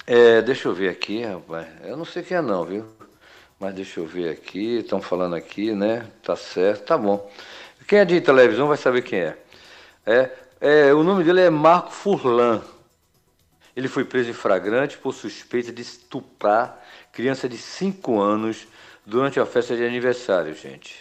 Deixa eu ver aqui, rapaz. Eu não sei quem é não, viu? Mas deixa eu ver aqui. Estão falando aqui, né? Tá certo, tá bom. Quem é de televisão vai saber quem é. É, o nome dele é Marco Furlan. Ele foi preso em flagrante por suspeita de estuprar criança de 5 anos durante a festa de aniversário, gente.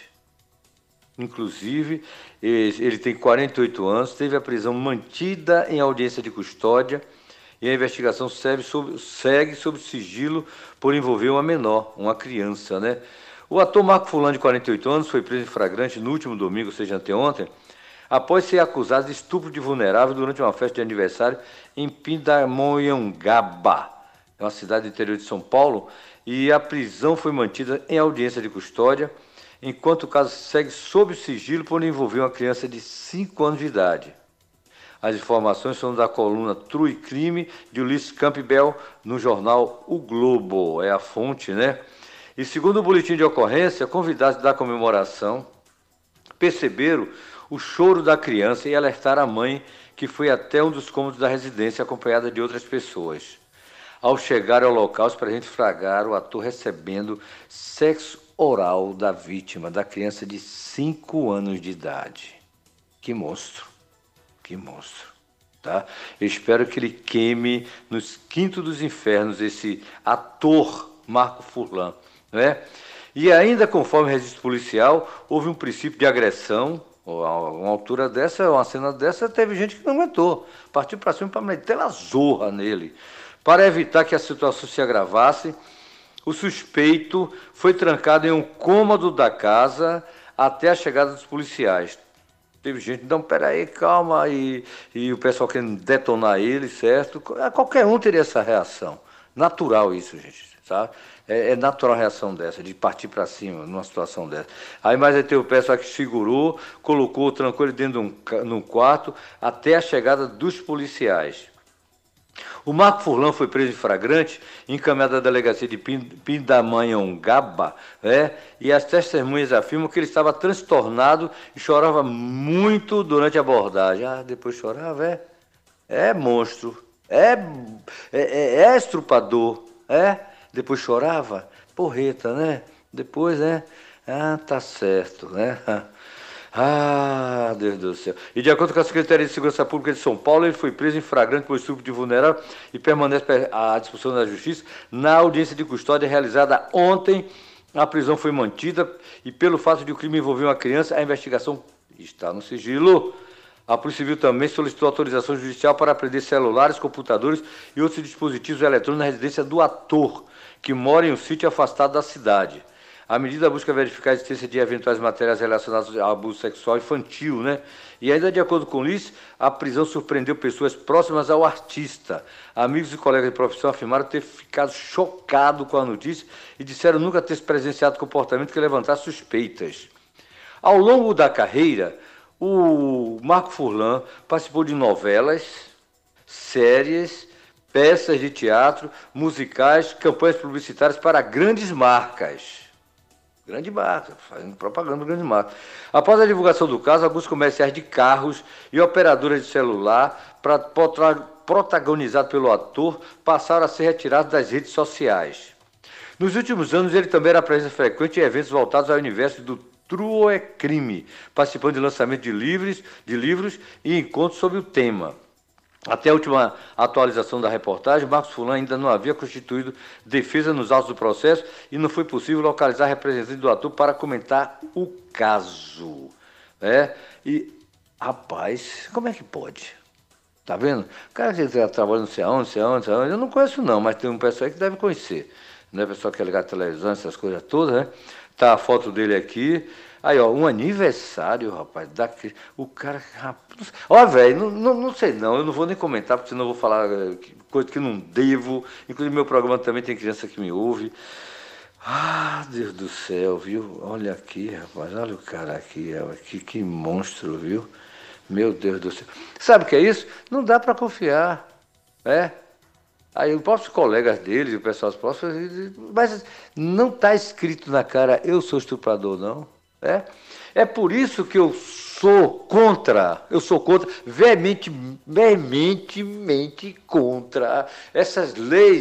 Inclusive, ele tem 48 anos, teve a prisão mantida em audiência de custódia e a investigação segue sob sigilo por envolver uma menor, uma criança, né? O ator Marco Fulano, de 48 anos, foi preso em flagrante no último domingo, ou seja, anteontem, após ser acusado de estupro de vulnerável durante uma festa de aniversário em Pindamonhangaba, é uma cidade do interior de São Paulo, e a prisão foi mantida em audiência de custódia, enquanto o caso segue sob sigilo por envolver uma criança de 5 anos de idade. As informações são da coluna True Crime de Ulisses Campbell no jornal O Globo, é a fonte, né? E segundo o boletim de ocorrência, convidados da comemoração perceberam o choro da criança e alertaram a mãe, que foi até um dos cômodos da residência acompanhada de outras pessoas. Ao chegar ao local, os presentes flagraram o ator recebendo sexo oral da vítima, da criança de 5 anos de idade. Que monstro, que monstro. Tá? Eu espero que ele queime nos quintos dos infernos esse ator Marco Furlan, né? E ainda conforme o registro policial, houve um princípio de agressão. A uma altura dessa, uma cena dessa, teve gente que não aguentou. Partiu para cima para meter a zorra nele. Para evitar que a situação se agravasse, o suspeito foi trancado em um cômodo da casa até a chegada dos policiais. Teve gente, não, peraí, calma, e o pessoal querendo detonar ele, certo? Qualquer um teria essa reação. Natural isso, gente, sabe? É natural a reação dessa, de partir para cima numa situação dessa. Aí mais aí teve o pessoal que segurou, colocou, trancou ele dentro de um quarto até a chegada dos policiais. O Marco Furlan foi preso em flagrante, encaminhado à delegacia de Pindamonhangaba, e as testemunhas afirmam que ele estava transtornado e chorava muito durante a abordagem. Ah, depois chorava, é? É monstro, é estrupador, é? Depois chorava? Porreta, né? Depois, né? Ah, tá certo, né? Ah, Deus do céu. E de acordo com a Secretaria de Segurança Pública de São Paulo, ele foi preso em flagrante por estupro de vulnerável e permanece à disposição da Justiça. Na audiência de custódia realizada ontem, a prisão foi mantida e pelo fato de o crime envolver uma criança, a investigação está no sigilo. A Polícia Civil também solicitou autorização judicial para apreender celulares, computadores e outros dispositivos eletrônicos na residência do ator, que mora em um sítio afastado da cidade. A medida busca verificar a existência de eventuais matérias relacionadas ao abuso sexual infantil, né? E ainda de acordo com o Ulisses, a prisão surpreendeu pessoas próximas ao artista. Amigos e colegas de profissão afirmaram ter ficado chocados com a notícia e disseram nunca ter presenciado comportamento que levantasse suspeitas. Ao longo da carreira, o Marco Furlan participou de novelas, séries, peças de teatro, musicais, campanhas publicitárias para grandes marcas. Grande marca, fazendo propaganda do grande marca. Após a divulgação do caso, alguns comerciais de carros e operadoras de celular, protagonizados pelo ator, passaram a ser retirados das redes sociais. Nos últimos anos, ele também era presença frequente em eventos voltados ao universo do True Crime, participando de lançamento de livros e encontros sobre o tema. Até a última atualização da reportagem, Marcos Furlan ainda não havia constituído defesa nos autos do processo e não foi possível localizar representante do ator para comentar o caso. E, rapaz, como é que pode? Tá vendo? O cara que trabalha não sei aonde, eu não conheço não, mas tem um pessoal aí que deve conhecer. Né? Pessoal que é ligado à televisão, essas coisas todas, né? Tá a foto dele aqui. Aí, ó, um aniversário, rapaz, o cara, rapaz, ó, velho, não sei não, eu não vou nem comentar, porque senão eu vou falar coisa que não devo, inclusive meu programa também tem criança que me ouve. Ah, Deus do céu, viu? Olha aqui, rapaz, olha o cara aqui, que monstro, viu? Meu Deus do céu. Sabe o que é isso? Não dá para confiar, né? Aí os próprios colegas dele, o pessoal próximos, mas não está escrito na cara, eu sou estuprador, não. É por isso que eu sou contra, veementemente contra essas leis